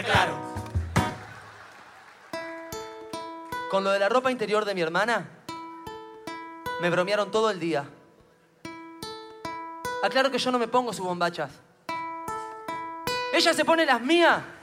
Claro. Con lo de la ropa interior de mi hermana, me bromearon todo el día. Aclaro que yo no me pongo sus bombachas. Ella se pone las mías